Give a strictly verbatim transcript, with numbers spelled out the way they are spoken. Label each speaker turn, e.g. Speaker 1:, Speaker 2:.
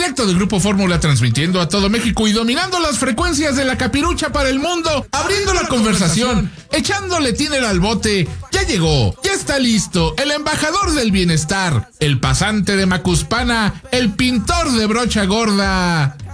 Speaker 1: directo del Grupo Fórmula, transmitiendo a todo México y dominando las frecuencias de la capirucha para el mundo, abriendo la conversación, echándole tiner al bote. Ya llegó, ya está listo, el embajador del bienestar, el pasante de Macuspana, el pintor de brocha gorda.